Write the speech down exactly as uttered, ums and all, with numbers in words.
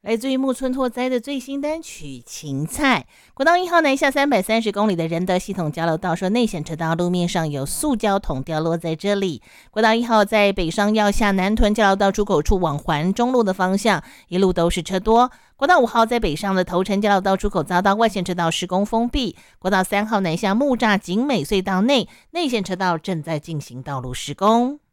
来自于木村拓哉的最新单曲《芹菜》。国道一号南下三百三十公里的仁德系统交流道说，内险车道路面上有塑胶桶掉落在这里。国道一号在北上要下南屯交流道出口处往环中路的方向，一路都是车多。国道五号在北上的头城交流道出口遭到外线车道施工封闭。国道三号南下木栅景美隧道内，内线车道正在进行道路施工。